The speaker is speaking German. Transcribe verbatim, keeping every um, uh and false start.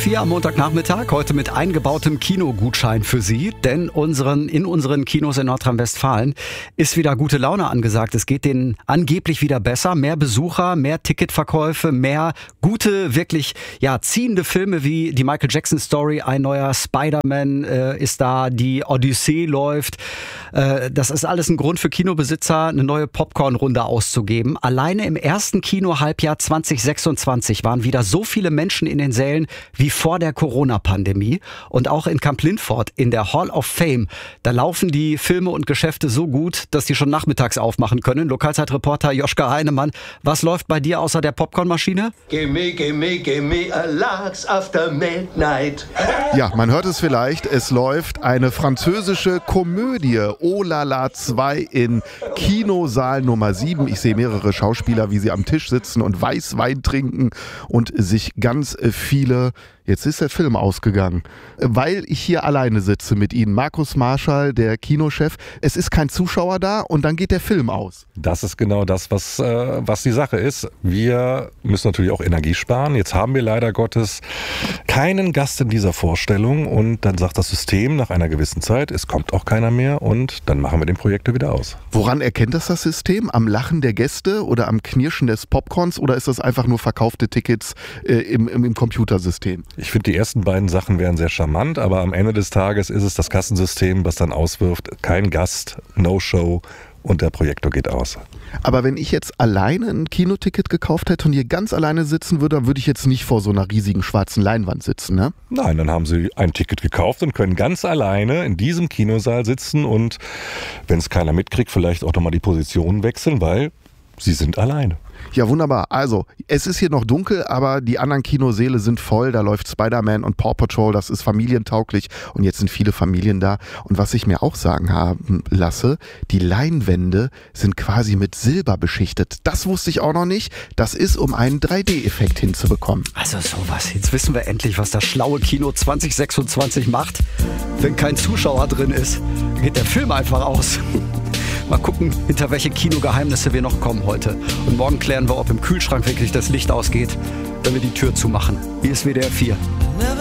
vier am Montagnachmittag, heute mit eingebautem Kinogutschein für Sie, denn unseren, in unseren Kinos in Nordrhein-Westfalen ist wieder gute Laune angesagt. Es geht denen angeblich wieder besser, mehr Besucher, mehr Ticketverkäufe, mehr gute, wirklich ja ziehende Filme wie die Michael Jackson Story, ein neuer Spider-Man äh, ist da, die Odyssee läuft. Äh, das ist alles ein Grund für Kinobesitzer, eine neue Popcorn-Runde auszugeben. Alleine im ersten Kinohalbjahr zwanzig sechsundzwanzig waren wieder so viele Menschen in den Sälen wie vor der Corona-Pandemie. Und auch in Kamp-Lintfort in der Hall of Fame, da laufen die Filme und Geschäfte so gut, dass die schon nachmittags aufmachen können. Lokalzeitreporter Joschka Heinemann, was läuft bei dir außer der Popcornmaschine? Gimme, gimme, gimme a larks after midnight. Ja, man hört es vielleicht, es läuft eine französische Komödie, Oh la la zwei in Kinosaal Nummer sieben. Ich sehe mehrere Schauspieler, wie sie am Tisch sitzen und Weißwein trinken und sich ganz viele... Jetzt ist der Film ausgegangen, weil ich hier alleine sitze mit Ihnen. Markus Marschall, der Kinochef. Es ist kein Zuschauer da und dann geht der Film aus. Das ist genau das, was, äh, was die Sache ist. Wir müssen natürlich auch Energie sparen. Jetzt haben wir leider Gottes keinen Gast in dieser Vorstellung und dann sagt das System nach einer gewissen Zeit, es kommt auch keiner mehr und dann machen wir den Projektor wieder aus. Woran erkennt das das System? Am Lachen der Gäste oder am Knirschen des Popcorns oder ist das einfach nur verkaufte Tickets äh, im, im, im Computersystem? Ich finde, die ersten beiden Sachen wären sehr charmant, aber am Ende des Tages ist es das Kassensystem, was dann auswirft, kein Gast, No-Show und der Projektor geht aus. Aber wenn ich jetzt alleine ein Kinoticket gekauft hätte und hier ganz alleine sitzen würde, dann würde ich jetzt nicht vor so einer riesigen schwarzen Leinwand sitzen, ne? Nein, dann haben Sie ein Ticket gekauft und können ganz alleine in diesem Kinosaal sitzen und, wenn es keiner mitkriegt, vielleicht auch nochmal die Position wechseln, weil Sie sind alleine. Ja, wunderbar. Also, es ist hier noch dunkel, aber die anderen Kinosäle sind voll. Da läuft Spider-Man und Paw Patrol, das ist familientauglich und jetzt sind viele Familien da. Und was ich mir auch sagen haben lasse, die Leinwände sind quasi mit Silber beschichtet. Das wusste ich auch noch nicht. Das ist, um einen drei D-Effekt hinzubekommen. Also sowas, jetzt wissen wir endlich, was das schlaue Kino zwanzig sechsundzwanzig macht. Wenn kein Zuschauer drin ist, geht der Film einfach aus. Mal gucken, hinter welche Kinogeheimnisse wir noch kommen heute. Und morgen klären wir, ob im Kühlschrank wirklich das Licht ausgeht, wenn wir die Tür zumachen. Hier ist W D R vier.